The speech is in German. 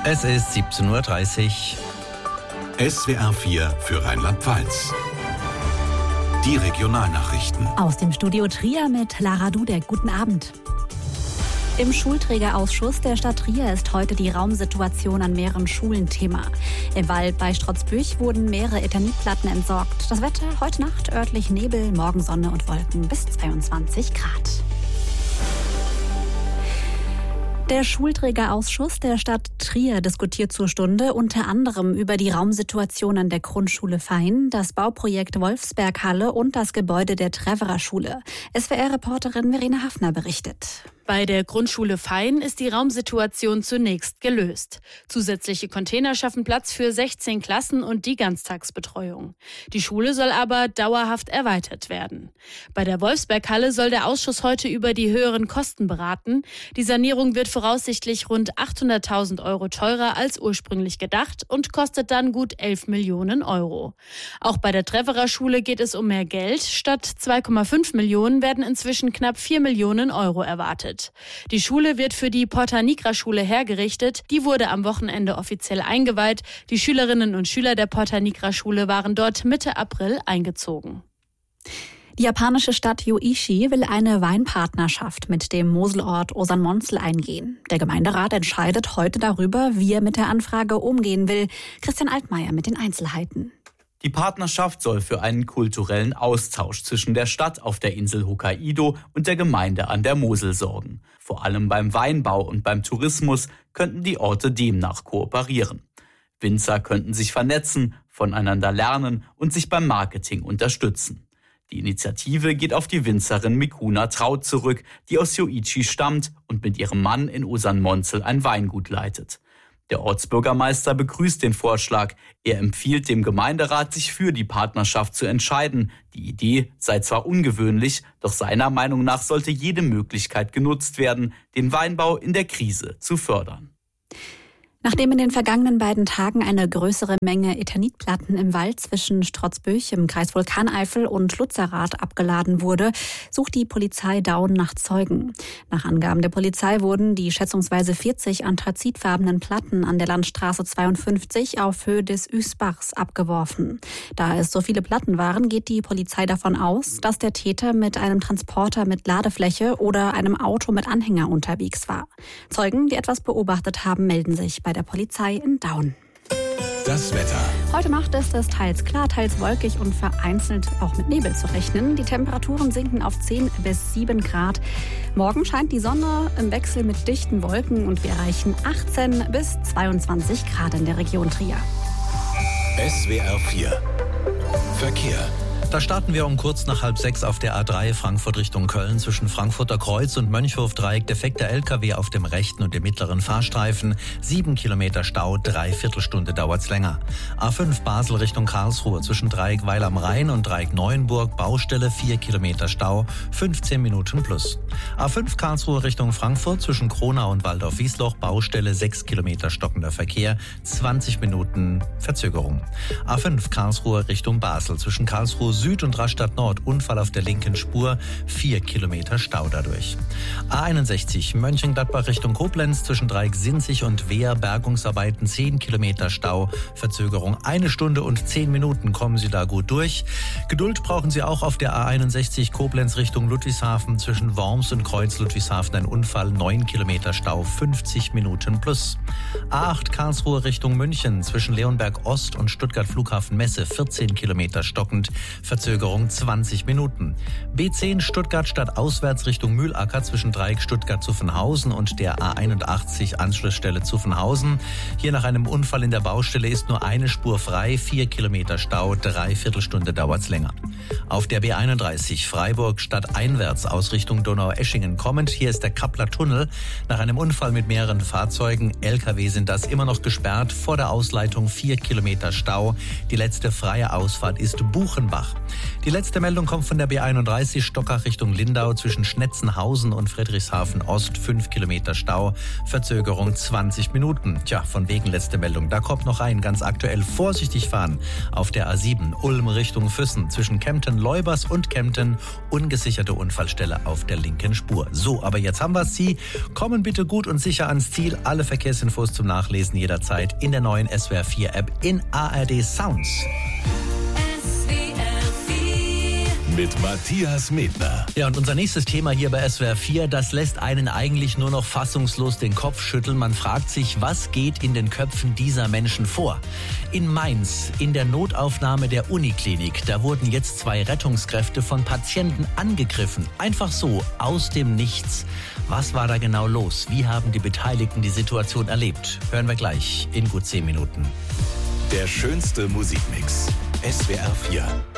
Es ist 17.30 Uhr. SWR 4 für Rheinland-Pfalz. Die Regionalnachrichten. Aus dem Studio Trier mit Lara Dudek. Guten Abend. Im Schulträgerausschuss der Stadt Trier ist heute die Raumsituation an mehreren Schulen Thema. Im Wald bei Strotzbüch wurden mehrere Eternitplatten entsorgt. Das Wetter heute Nacht örtlich Nebel, morgen Sonne und Wolken bis 22 Grad. Der Schulträgerausschuss der Stadt Trier diskutiert zur Stunde unter anderem über die Raumsituation an der Grundschule Fein, das Bauprojekt Wolfsberghalle und das Gebäude der Treverer Schule. SWR-Reporterin Verena Hafner berichtet. Bei der Grundschule Fein ist die Raumsituation zunächst gelöst. Zusätzliche Container schaffen Platz für 16 Klassen und die Ganztagsbetreuung. Die Schule soll aber dauerhaft erweitert werden. Bei der Wolfsberghalle soll der Ausschuss heute über die höheren Kosten beraten. Die Sanierung wird voraussichtlich rund 800.000 € teurer als ursprünglich gedacht und kostet dann gut 11 Millionen €. Auch bei der Treverer Schule geht es um mehr Geld. Statt 2,5 Millionen werden inzwischen knapp 4 Millionen € erwartet. Die Schule wird für die Porta Nigra Schule hergerichtet. Die wurde am Wochenende offiziell eingeweiht. Die Schülerinnen und Schüler der Porta Nigra Schule waren dort Mitte April eingezogen. Die japanische Stadt Yoichi will eine Weinpartnerschaft mit dem Moselort Osanmonzel eingehen. Der Gemeinderat entscheidet heute darüber, wie er mit der Anfrage umgehen will. Christian Altmaier mit den Einzelheiten. Die Partnerschaft soll für einen kulturellen Austausch zwischen der Stadt auf der Insel Hokkaido und der Gemeinde an der Mosel sorgen. Vor allem beim Weinbau und beim Tourismus könnten die Orte demnach kooperieren. Winzer könnten sich vernetzen, voneinander lernen und sich beim Marketing unterstützen. Die Initiative geht auf die Winzerin Mikuna Traut zurück, die aus Yoichi stammt und mit ihrem Mann in Osanmonzel ein Weingut leitet. Der Ortsbürgermeister begrüßt den Vorschlag. Er empfiehlt dem Gemeinderat, sich für die Partnerschaft zu entscheiden. Die Idee sei zwar ungewöhnlich, doch seiner Meinung nach sollte jede Möglichkeit genutzt werden, den Weinbau in der Krise zu fördern. Nachdem in den vergangenen beiden Tagen eine größere Menge Eternitplatten im Wald zwischen Strotzbüch im Kreis Vulkaneifel und Lützerath abgeladen wurde, sucht die Polizei Daun nach Zeugen. Nach Angaben der Polizei wurden die schätzungsweise 40 anthrazitfarbenen Platten an der Landstraße 52 auf Höhe des Üßbachs abgeworfen. Da es so viele Platten waren, geht die Polizei davon aus, dass der Täter mit einem Transporter mit Ladefläche oder einem Auto mit Anhänger unterwegs war. Zeugen, die etwas beobachtet haben, melden sich bei der Polizei in Daun. Das Wetter. Heute Nacht ist es teils klar, teils wolkig und vereinzelt auch mit Nebel zu rechnen. Die Temperaturen sinken auf 10 bis 7 Grad. Morgen scheint die Sonne im Wechsel mit dichten Wolken und wir erreichen 18 bis 22 Grad in der Region Trier. SWR 4 Verkehr. Da starten wir um kurz nach 5:30 auf der A3 Frankfurt Richtung Köln zwischen Frankfurter Kreuz und Mönchhof-Dreieck. Defekter LKW auf dem rechten und dem mittleren Fahrstreifen. 7 Kilometer Stau, 3/4 Stunde dauert's länger. A5 Basel Richtung Karlsruhe zwischen Dreieck Weil am Rhein und Dreieck Neuenburg. Baustelle, 4 Kilometer Stau, 15 Minuten plus. A5 Karlsruhe Richtung Frankfurt zwischen Kronau und Waldorf-Wiesloch. Baustelle, 6 Kilometer stockender Verkehr, 20 Minuten Verzögerung. A5 Karlsruhe Richtung Basel zwischen Karlsruhe Süd und Rastatt Nord, Unfall auf der linken Spur, 4 Kilometer Stau dadurch. A61 Mönchengladbach Richtung Koblenz zwischen Dreieck Sinzig und Wehr, Bergungsarbeiten, 10 Kilometer Stau, Verzögerung 1 Stunde und 10 Minuten, kommen Sie da gut durch. Geduld brauchen Sie auch auf der A61 Koblenz Richtung Ludwigshafen zwischen Worms und Kreuz Ludwigshafen, ein Unfall, 9 Kilometer Stau, 50 Minuten plus. A8 Karlsruhe Richtung München zwischen Leonberg Ost und Stuttgart Flughafen Messe, 14 Kilometer stockend, Verzögerung 20 Minuten. B10 Stuttgart Stadt auswärts Richtung Mühlacker zwischen Dreieck Stuttgart-Zuffenhausen und der A81 Anschlussstelle Zuffenhausen. Hier nach einem Unfall in der Baustelle ist nur eine Spur frei, 4 Kilometer Stau, 3/4 Stunde dauert's länger. Auf der B31 Freiburg stadteinwärts aus Richtung Donaueschingen kommend, hier ist der Kappler Tunnel. Nach einem Unfall mit mehreren Fahrzeugen, LKW sind das immer noch gesperrt, vor der Ausleitung 4 Kilometer Stau. Die letzte freie Ausfahrt ist Buchenbach. Die letzte Meldung kommt von der B31 Stockach Richtung Lindau zwischen Schnetzenhausen und Friedrichshafen Ost. 5 Kilometer Stau, Verzögerung 20 Minuten. Tja, von wegen letzte Meldung. Da kommt noch rein, ganz aktuell vorsichtig fahren auf der A7 Ulm Richtung Füssen zwischen Kempten-Leubers und Kempten. Ungesicherte Unfallstelle auf der linken Spur. So, aber jetzt haben wir Sie. Kommen bitte gut und sicher ans Ziel. Alle Verkehrsinfos zum Nachlesen jederzeit in der neuen SWR 4 App in ARD Sounds. Mit Matthias Medner. Ja, und unser nächstes Thema hier bei SWR 4, das lässt einen eigentlich nur noch fassungslos den Kopf schütteln. Man fragt sich, was geht in den Köpfen dieser Menschen vor? In Mainz, in der Notaufnahme der Uniklinik, da wurden jetzt 2 Rettungskräfte von Patienten angegriffen. Einfach so, aus dem Nichts. Was war da genau los? Wie haben die Beteiligten die Situation erlebt? Hören wir gleich in gut 10 Minuten. Der schönste Musikmix. SWR 4.